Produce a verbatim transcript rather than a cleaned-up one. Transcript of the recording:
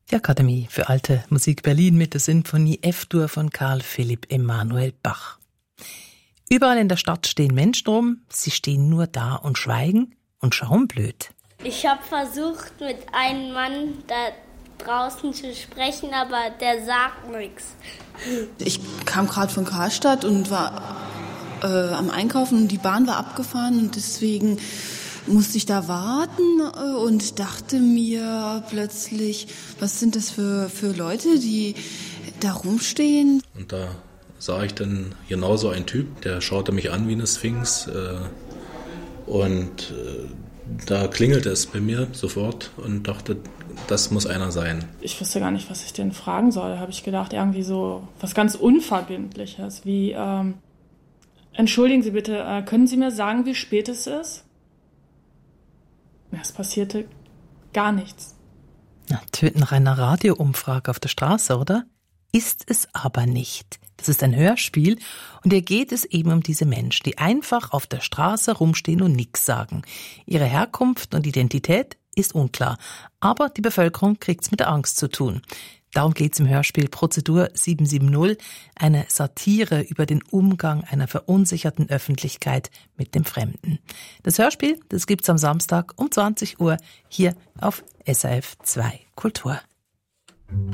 Die Akademie für Alte Musik Berlin mit der Sinfonie F-Dur von Karl Philipp Emanuel Bach. Überall in der Stadt stehen Menschen rum, sie stehen nur da und schweigen und schauen blöd. Ich habe versucht, mit einem Mann da draußen zu sprechen, aber der sagt nichts. Ich kam gerade von Karstadt und war äh, am Einkaufen und die Bahn war abgefahren und deswegen musste ich da warten und dachte mir plötzlich, was sind das für, für Leute, die da rumstehen? Und da sah ich dann genauso einen Typ, der schaute mich an wie eine Sphinx äh, und äh, da klingelte es bei mir sofort und dachte, das muss einer sein. Ich wusste gar nicht, was ich den fragen soll, habe ich gedacht, irgendwie so was ganz Unverbindliches, wie, ähm, entschuldigen Sie bitte, äh, können Sie mir sagen, wie spät es ist? Ja, es passierte gar nichts. Na, tönt nach einer Radioumfrage auf der Straße, oder? Ist es aber nicht. Das ist ein Hörspiel und hier geht es eben um diese Menschen, die einfach auf der Straße rumstehen und nichts sagen. Ihre Herkunft und Identität ist unklar, aber die Bevölkerung kriegt's mit der Angst zu tun. Darum geht's im Hörspiel Prozedur sieben sieben null, eine Satire über den Umgang einer verunsicherten Öffentlichkeit mit dem Fremden. Das Hörspiel, das gibt's am Samstag um zwanzig Uhr hier auf S R F zwei Kultur.